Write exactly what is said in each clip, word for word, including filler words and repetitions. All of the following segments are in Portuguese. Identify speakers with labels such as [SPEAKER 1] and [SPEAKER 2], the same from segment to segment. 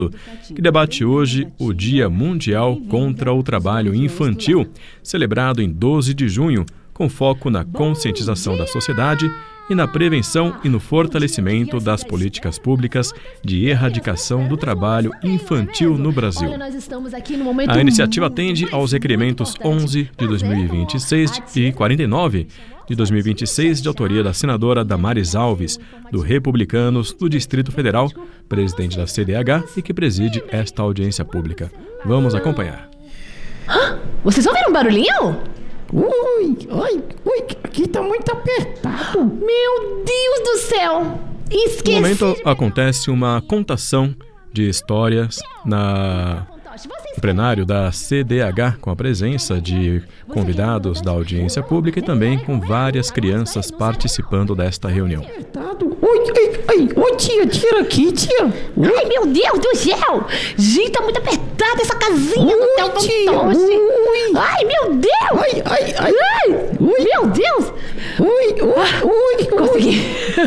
[SPEAKER 1] que debate hoje o Dia Mundial contra o Trabalho Infantil, celebrado em doze de junho, com foco na conscientização da sociedade e na prevenção e no fortalecimento das políticas públicas de erradicação do trabalho infantil no Brasil. A iniciativa atende aos requerimentos onze de dois mil e vinte e seis e quarenta e nove de dois mil e vinte e seis, de autoria da senadora Damares Alves, do Republicanos do Distrito Federal, presidente da C D H e que preside esta audiência pública. Vamos acompanhar.
[SPEAKER 2] Vocês ouviram um barulhinho?
[SPEAKER 3] Ui, ui, ui, aqui tá muito apertado.
[SPEAKER 2] Meu Deus do céu! Esqueci!
[SPEAKER 1] No momento acontece uma contação de histórias na... no plenário da C D H, com a presença de convidados da audiência pública e também com várias crianças participando desta reunião.
[SPEAKER 3] Oi, oi, oi, oi, tia, tira aqui, tia. Oi.
[SPEAKER 2] Ai, meu Deus do céu! Gente, tá muito apertada essa casinha do teu
[SPEAKER 3] fantoche. Ui.
[SPEAKER 2] Ai, meu Deus!
[SPEAKER 3] Ai, ai, ai.
[SPEAKER 2] Ai,
[SPEAKER 3] ui.
[SPEAKER 2] Meu Deus!
[SPEAKER 3] Ui, ui, ui.
[SPEAKER 2] Consegui.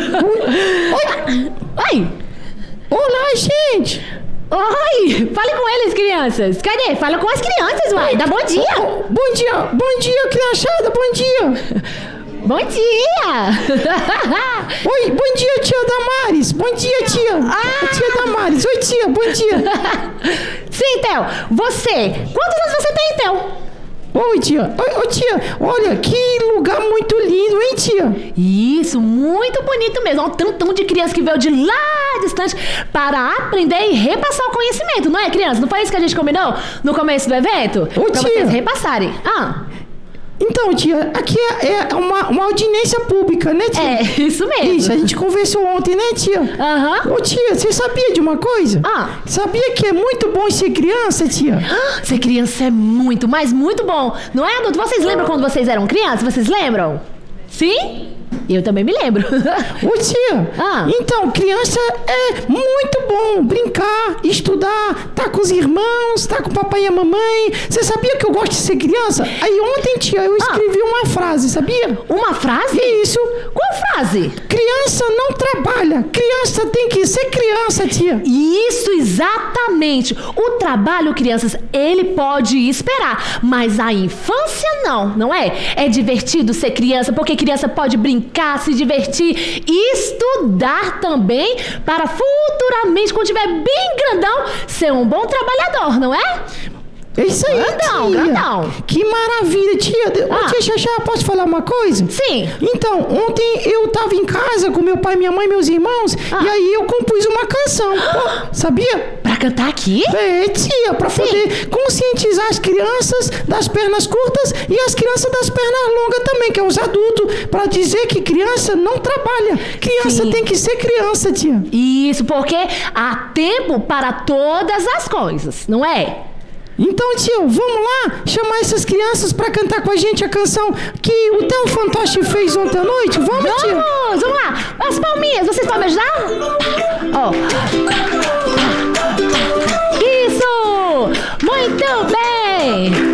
[SPEAKER 3] Oi.
[SPEAKER 2] Ai!
[SPEAKER 3] Olá, gente!
[SPEAKER 2] Oi! Fale com eles, crianças! Cadê? Fala com as crianças, uai! Dá bom dia!
[SPEAKER 3] Oh, bom dia! Bom dia, criançada! Bom dia!
[SPEAKER 2] Bom dia!
[SPEAKER 3] Oi, bom dia, tia Damares! Bom dia, tia!
[SPEAKER 2] Ah.
[SPEAKER 3] Tia Damares! Oi, tia! Bom dia!
[SPEAKER 2] Sim, Theo! Você! Quantos anos você tem, Theo?
[SPEAKER 3] Oi, tia! Oi, oi, tia! Olha, que lugar muito lindo, hein, tia?
[SPEAKER 2] Isso, muito bonito mesmo. Olha o tantão de criança que veio de lá distante para aprender e repassar o conhecimento, não é, criança? Não foi isso que a gente combinou no começo do evento?
[SPEAKER 3] Ô,
[SPEAKER 2] pra
[SPEAKER 3] tia.
[SPEAKER 2] vocês repassarem. Ah,
[SPEAKER 3] então, tia, aqui é, é uma, uma audiência pública, né, tia?
[SPEAKER 2] é, isso mesmo.
[SPEAKER 3] Isso, a gente conversou ontem, né, tia?
[SPEAKER 2] Aham.
[SPEAKER 3] Ô, tia, você sabia de uma coisa?
[SPEAKER 2] Ah.
[SPEAKER 3] Sabia que é muito bom ser criança, tia?
[SPEAKER 2] Ser criança é muito, mas muito bom. Não é, adulto? Vocês lembram quando vocês eram crianças? Vocês lembram? Sim? Eu também me lembro.
[SPEAKER 3] Ô, tia,
[SPEAKER 2] Ah.
[SPEAKER 3] então, criança é muito bom brincar, estudar, tá com os irmãos, tá com o papai e a mamãe. Você sabia que eu gosto de ser criança? Aí ontem, tia, eu escrevi ah. uma frase, sabia?
[SPEAKER 2] Uma frase?
[SPEAKER 3] Isso.
[SPEAKER 2] Qual frase?
[SPEAKER 3] Criança não trabalha. Criança tem que ser criança, tia.
[SPEAKER 2] Isso, exatamente. O trabalho, crianças, ele pode esperar, mas a infância não, não é? É divertido ser criança, porque criança pode brincar, se divertir e estudar também para futuramente, quando estiver bem grandão, ser um bom trabalhador, não é?
[SPEAKER 3] É isso aí,
[SPEAKER 2] grandão,
[SPEAKER 3] tia.
[SPEAKER 2] grandão.
[SPEAKER 3] Que maravilha, tia.
[SPEAKER 2] Ah.
[SPEAKER 3] Ô, tia Xaxá, posso falar uma coisa?
[SPEAKER 2] Sim.
[SPEAKER 3] Então, ontem eu tava em casa com meu pai, minha mãe e meus irmãos,
[SPEAKER 2] Ah.
[SPEAKER 3] e aí eu compus uma canção. Pô, sabia?
[SPEAKER 2] Pra cantar aqui?
[SPEAKER 3] É, tia, pra
[SPEAKER 2] Sim.
[SPEAKER 3] poder conscientizar as crianças das pernas curtas e as crianças das pernas longas também, que é os adultos, pra dizer que criança não trabalha. Criança
[SPEAKER 2] Sim.
[SPEAKER 3] tem que ser criança, tia.
[SPEAKER 2] Isso, porque há tempo para todas as coisas, não é?
[SPEAKER 3] Então, tio, vamos lá chamar essas crianças pra cantar com a gente a canção que o Theo Fantoche fez ontem à noite? Vamos, tio?
[SPEAKER 2] Vamos, vamos lá. As palminhas, vocês podem me ajudar? Ó. Isso! Muito bem!